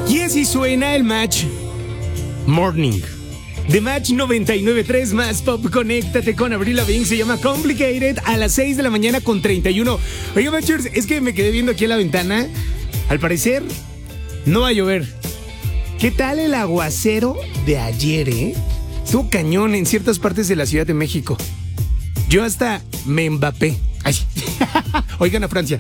Y así suena el Match Morning. The Match 99.3 más pop. Conéctate con Avril Lavigne. Se llama Complicated a las 6 de la mañana con 31. Oiga, Matchers, es que me quedé viendo aquí a la ventana. Al parecer, no va a llover. ¿Qué tal el aguacero de ayer, Estuvo cañón en ciertas partes de la Ciudad de México. Yo hasta me embapé. Ay. Oigan a Francia.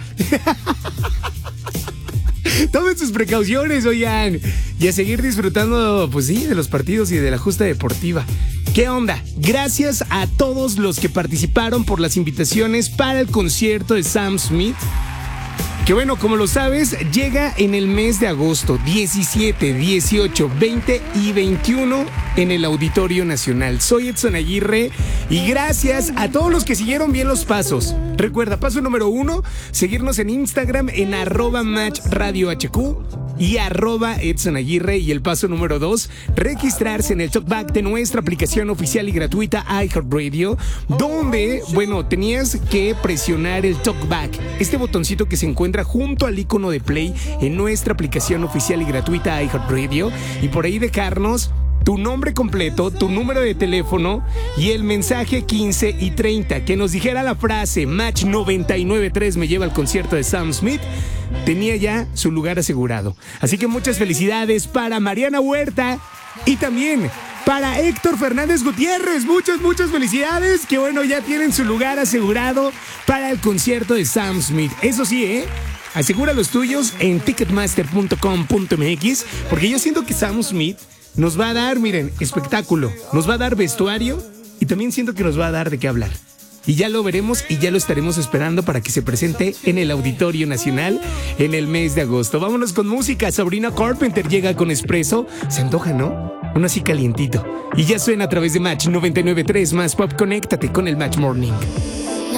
Tomen sus precauciones, oigan. Y a seguir disfrutando, pues sí, de los partidos y de la justa deportiva. ¿Qué onda? Gracias a todos los que participaron por las invitaciones para el concierto de Sam Smith. Que bueno, como lo sabes, llega en el mes de agosto, 17, 18, 20 y 21 en el Auditorio Nacional. Soy Edson Aguirre y gracias a todos los que siguieron bien los pasos. Recuerda, paso número 1, seguirnos en Instagram en @matchradiohq y @Edson Aguirre. Y el paso número 2, registrarse en el talkback de nuestra aplicación oficial y gratuita iHeartRadio, donde, bueno, tenías que presionar el talkback, este botoncito que se encuentra junto al icono de play en nuestra aplicación oficial y gratuita iHeartRadio, y por ahí dejarnos tu nombre completo, tu número de teléfono y el mensaje 15 y 30 que nos dijera la frase Match 99.3 me lleva al concierto de Sam Smith. Tenía ya su lugar asegurado. Así que muchas felicidades para Mariana Huerta y también para Héctor Fernández Gutiérrez. Muchas felicidades. Que bueno, ya tienen su lugar asegurado para el concierto de Sam Smith. Eso sí, asegura los tuyos en ticketmaster.com.mx, porque yo siento que Sam Smith nos va a dar, miren, espectáculo, nos va a dar vestuario y también siento que nos va a dar de qué hablar. Y ya lo veremos y ya lo estaremos esperando para que se presente en el Auditorio Nacional en el mes de agosto. Vámonos con música. Sabrina Carpenter llega con Espresso. Se antoja, ¿no? Uno así calientito. Y ya suena a través de Match 99.3 más pop. Conéctate con el Match Morning.